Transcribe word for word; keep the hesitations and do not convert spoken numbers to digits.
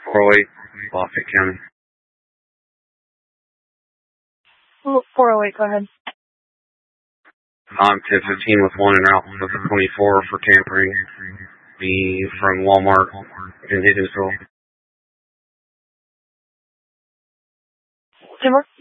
four oh eight, Lafayette County. four oh eight, go ahead. I'm ten fifteen with one and out with the twenty-four for tampering. Be from Walmart in Higgins. Two more.